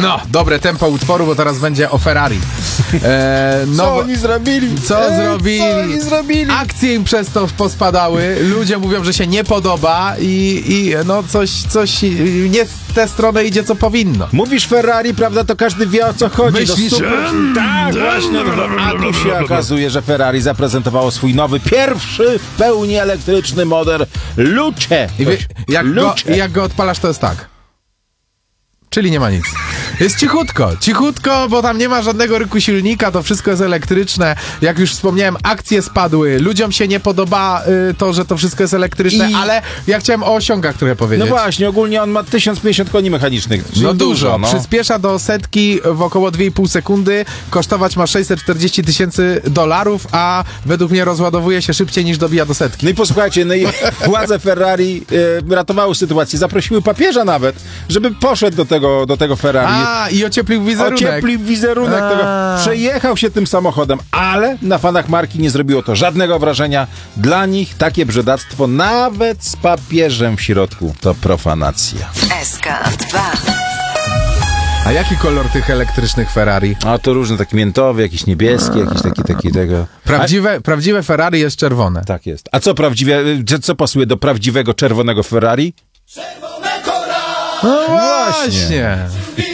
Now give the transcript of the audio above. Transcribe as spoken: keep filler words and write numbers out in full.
No, dobre tempo utworu, bo teraz będzie o Ferrari. E, no, co oni zrobili? Co e, zrobili? Co oni zrobili? Akcje im przez to pospadały, ludzie mówią, że się nie podoba i, i no coś, coś nie w tę stronę idzie, co powinno. Mówisz Ferrari, prawda, to każdy wie, o co chodzi. Myślisz, super... Tak, właśnie. A tu się okazuje, że Ferrari zaprezentowało swój nowy, pierwszy w pełni elektryczny model Luce. I wie, jak, go, Luce. jak go odpalasz, to jest tak. Czyli nie ma nic. Jest cichutko, cichutko, bo tam nie ma żadnego ryku silnika, to wszystko jest elektryczne. Jak już wspomniałem, akcje spadły, ludziom się nie podoba y, to, że to wszystko jest elektryczne, I... ale ja chciałem o osiągach trochę powiedzieć. No właśnie, ogólnie on ma tysiąc pięćdziesiąt koni mechanicznych. No dużo, no. Przyspiesza do setki w około dwie i pół sekundy, kosztować ma sześćset czterdzieści tysięcy dolarów, a według mnie rozładowuje się szybciej niż dobija do setki. No i posłuchajcie, no i władze Ferrari y, ratowały sytuację, zaprosiły papieża nawet, żeby poszedł do tego, do tego Ferrari. A, i ocieplił wizerunek. Ocieplił wizerunek A. tego. Przejechał się tym samochodem, ale na fanach marki nie zrobiło to żadnego wrażenia. Dla nich takie brzydactwo, nawet z papieżem w środku, to profanacja. S K dwa. A jaki kolor tych elektrycznych Ferrari? A to różne, takie miętowe, jakieś niebieskie, jakieś takie, takie tego. Prawdziwe, prawdziwe Ferrari jest czerwone. A, tak jest. A co prawdziwe, co pasuje do prawdziwego czerwonego Ferrari? No właśnie. właśnie.